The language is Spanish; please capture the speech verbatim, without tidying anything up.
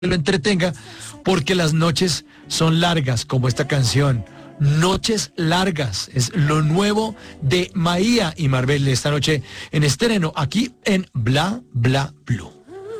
lo entretenga, porque las noches son largas, como esta canción. Noches largas es lo nuevo de Maía y Marvel esta noche en estreno aquí en Bla Bla Blue.